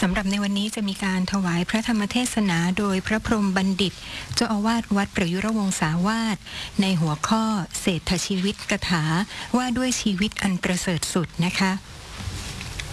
สำหรับในวันนี้จะมีการถวายพระธรรมเทศนาโดยพระพรหมบัณฑิตเจ้าอาวาสวัดประยุรวงศาวาสในหัวข้อเศรษฐชีวิตกถาว่าด้วยชีวิตอันประเสริฐสุดนะคะ